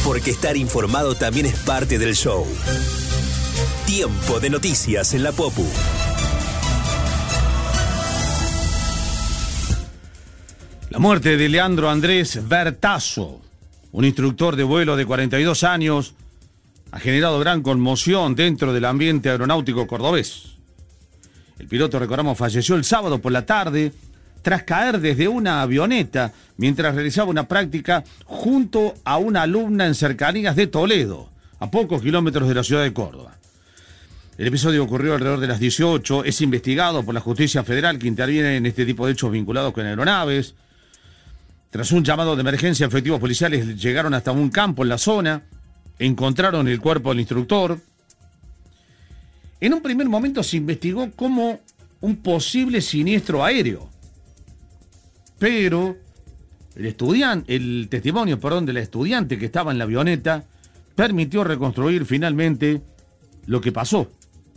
porque estar informado también es parte del show. Tiempo de noticias en la Popu. La muerte de Leandro Andrés Bertazo, un instructor de vuelo de 42 años, ha generado gran conmoción dentro del ambiente aeronáutico cordobés. El piloto, recordamos, falleció el sábado por la tarde tras caer desde una avioneta mientras realizaba una práctica junto a una alumna en cercanías de Toledo, a pocos kilómetros de la ciudad de Córdoba. El episodio ocurrió alrededor de las 18, es investigado por la Justicia Federal que interviene en este tipo de hechos vinculados con aeronaves. Tras un llamado de emergencia, efectivos policiales llegaron hasta un campo en la zona, encontraron el cuerpo del instructor. En un primer momento se investigó como un posible siniestro aéreo, pero el testimonio de la estudiante que estaba en la avioneta permitió reconstruir finalmente lo que pasó.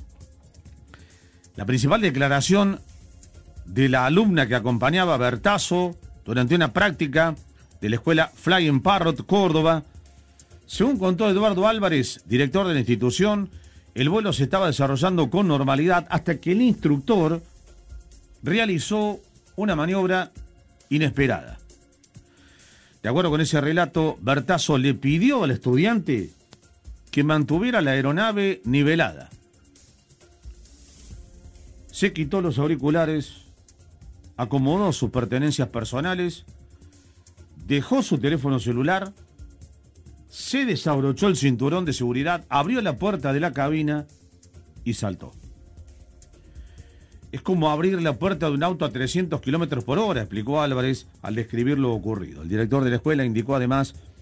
La principal declaración de la alumna que acompañaba a Bertazo durante una práctica de la escuela Flying Parrot Córdoba, según contó Eduardo Álvarez, director de la institución, el vuelo se estaba desarrollando con normalidad hasta que el instructor realizó una maniobra inesperada. De acuerdo con ese relato, Bertazo le pidió al estudiante que mantuviera la aeronave nivelada. Se quitó los auriculares, acomodó sus pertenencias personales, dejó su teléfono celular, se desabrochó el cinturón de seguridad, abrió la puerta de la cabina y saltó. Es como abrir la puerta de un auto a 300 kilómetros por hora, explicó Álvarez al describir lo ocurrido. El director de la escuela indicó además